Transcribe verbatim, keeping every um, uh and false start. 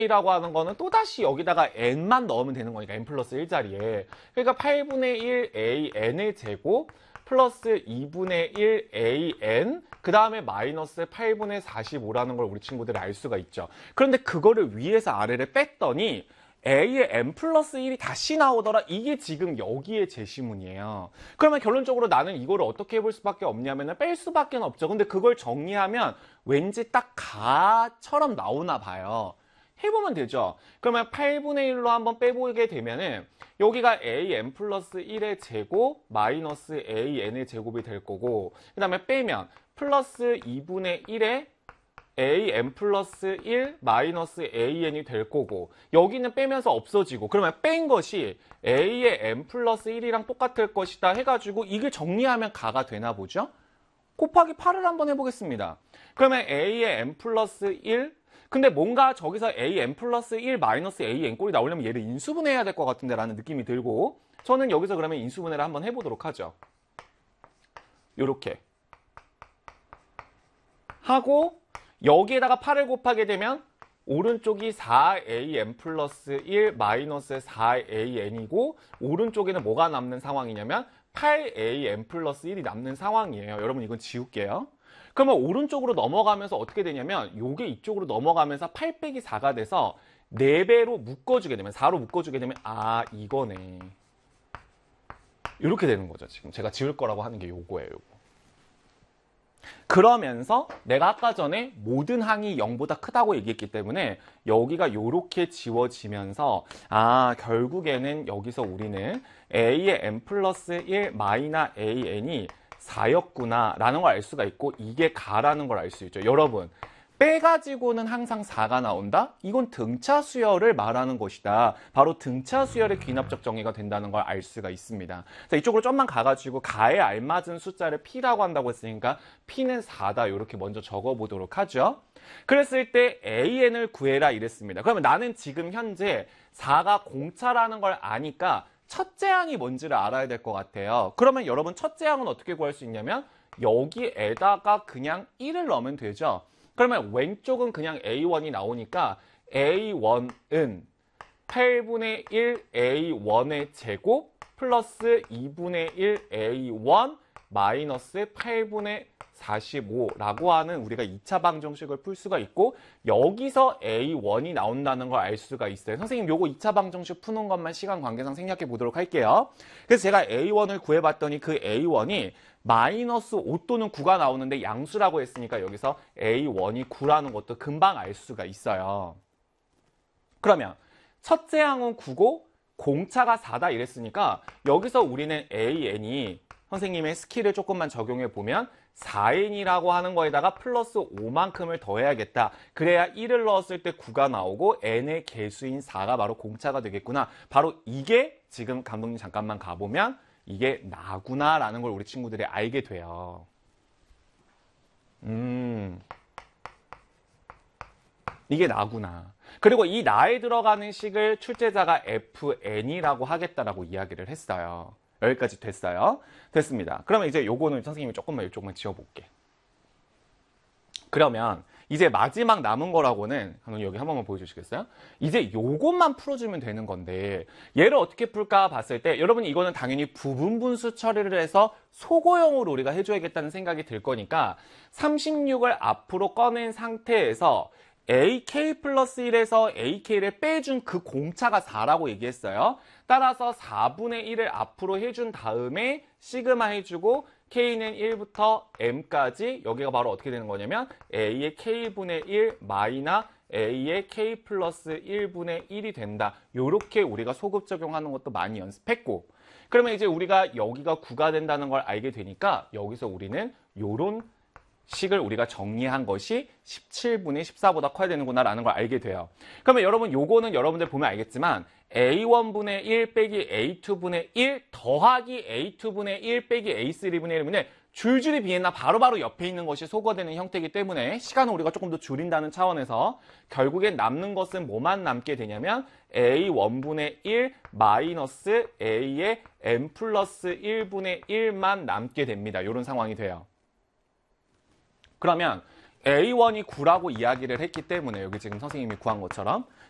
이라고 하는 거는 또다시 여기다가 n만 넣으면 되는 거니까 n 플러스 일 자리에. 그러니까 팔분의 일 a n의 제곱 플러스 이분의 일 a n 그 다음에 마이너스 팔분의 사십오라는 걸 우리 친구들이 알 수가 있죠. 그런데 그거를 위에서 아래를 뺐더니 a의 n 플러스 일이 다시 나오더라. 이게 지금 여기에 제시문이에요. 그러면 결론적으로 나는 이거를 어떻게 해볼 수밖에 없냐면 뺄 수밖에 없죠. 근데 그걸 정리하면 왠지 딱 가처럼 나오나 봐요. 해보면 되죠. 그러면 팔분의 일로 한번 빼보게 되면은 여기가 a n 플러스 일의 제곱 마이너스 a n의 제곱이 될 거고, 그 다음에 빼면 플러스 이분의 일의 a n 플러스 일 마이너스 a n이 될 거고, 여기는 빼면서 없어지고, 그러면 뺀 것이 a의 n 플러스 일이랑 똑같을 것이다 해가지고 이게 정리하면 가가 되나 보죠. 곱하기 팔을 한번 해보겠습니다. 그러면 a의 n 플러스 일, 근데 뭔가 저기서 a n 플러스 일 마이너스 a n 꼴이 나오려면 얘를 인수분해해야 될 것 같은데 라는 느낌이 들고, 저는 여기서 그러면 인수분해를 한번 해보도록 하죠. 요렇게 하고 여기에다가 팔을 곱하게 되면 오른쪽이 사 a n 플러스 일 마이너스 사 a n이고 오른쪽에는 뭐가 남는 상황이냐면 팔 a n 플러스 일이 남는 상황이에요. 여러분 이건 지울게요. 그러면 오른쪽으로 넘어가면서 어떻게 되냐면 요게 이쪽으로 넘어가면서 팔 빼기 사가 돼서 네 배로 묶어주게 되면 사로 묶어주게 되면 아 이거네. 이렇게 되는 거죠. 지금 제가 지울 거라고 하는 게 요거예요. 요거. 그러면서 내가 아까 전에 모든 항이 영보다 크다고 얘기했기 때문에 여기가 요렇게 지워지면서 아 결국에는 여기서 우리는 a의 n 플러스 일 마이너 a n이 사였구나 라는 걸 알 수가 있고 이게 가라는 걸 알 수 있죠. 여러분 빼가지고는 항상 사가 나온다? 이건 등차 수열을 말하는 것이다. 바로 등차 수열의 귀납적 정의가 된다는 걸 알 수가 있습니다. 자, 이쪽으로 좀만 가가지고 가에 알맞은 숫자를 P라고 한다고 했으니까 P는 사다 이렇게 먼저 적어보도록 하죠. 그랬을 때 에이엔을 구해라 이랬습니다. 그러면 나는 지금 현재 사가 공차라는 걸 아니까 첫째 항이 뭔지를 알아야 될 것 같아요. 그러면 여러분 첫째 항은 어떻게 구할 수 있냐면 여기에다가 그냥 일을 넣으면 되죠. 그러면 왼쪽은 그냥 에이 원이 나오니까 에이 원은 팔분의 일 에이 원의 제곱 플러스 이분의 일 에이 원 마이너스 팔분의 사십오라고 하는 우리가 이 차 방정식을 풀 수가 있고 여기서 에이 원이 나온다는 걸 알 수가 있어요. 선생님 요거 이 차 방정식 푸는 것만 시간 관계상 생략해 보도록 할게요. 그래서 제가 에이 원을 구해봤더니 그 에이 원이 마이너스 오 또는 구가 나오는데 양수라고 했으니까 여기서 에이 원이 구라는 것도 금방 알 수가 있어요. 그러면 첫째 항은 구고 공차가 사다 이랬으니까 여기서 우리는 에이엔이 선생님의 스킬을 조금만 적용해 보면 사 엔이라고 하는 거에다가 플러스 오만큼을 더해야겠다. 그래야 일을 넣었을 때 구가 나오고 n의 개수인 사가 바로 공차가 되겠구나. 바로 이게 지금 감독님 잠깐만 가보면 이게 나구나 라는 걸 우리 친구들이 알게 돼요. 음, 이게 나구나. 그리고 이 나에 들어가는 식을 출제자가 에프엔이라고 하겠다라고 이야기를 했어요. 여기까지 됐어요. 됐습니다. 그러면 이제 요거는 선생님이 조금만 이쪽만 지워볼게. 그러면 이제 마지막 남은 거라고는 감독님 여기 한 번만 보여주시겠어요? 이제 요것만 풀어주면 되는 건데 얘를 어떻게 풀까 봤을 때 여러분 이거는 당연히 부분분수 처리를 해서 소거형으로 우리가 해줘야겠다는 생각이 들 거니까 삼십육을 앞으로 꺼낸 상태에서 에이케이 플러스 일에서 에이케이를 빼준 그 공차가 사라고 얘기했어요. 따라서 사분의 일을 앞으로 해준 다음에 시그마 해주고 K는 일부터 M까지 여기가 바로 어떻게 되는 거냐면 A의 K분의 일 마이너 A의 K 플러스 일분의 일이 된다. 요렇게 우리가 소급 적용하는 것도 많이 연습했고 그러면 이제 우리가 여기가 구가 된다는 걸 알게 되니까 여기서 우리는 요런 식을 우리가 정리한 것이 십칠분의 십사보다 커야 되는구나 라는 걸 알게 돼요. 그러면 여러분 요거는 여러분들 보면 알겠지만 에이 원분의 일 빼기 에이 투분의 일 더하기 에이 투분의 일 빼기 에이 쓰리분의 일분의 줄줄이 비했나 바로바로 옆에 있는 것이 소거되는 형태이기 때문에 시간을 우리가 조금 더 줄인다는 차원에서 결국엔 남는 것은 뭐만 남게 되냐면 에이 원분의 일 마이너스 A의 N 플러스 일분의 일만 남게 됩니다. 이런 상황이 돼요. 그러면 에이 원이 구라고 이야기를 했기 때문에 여기 지금 선생님이 구한 것처럼